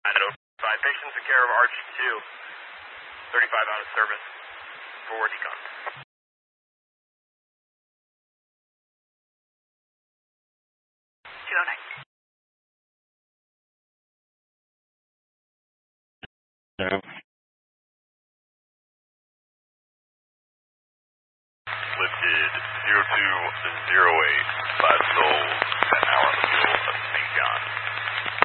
5 patients in care of RG2, 35 out of service for decon. 209. No. Lifted 0208, 5 souls, 10 hour on the field of decon.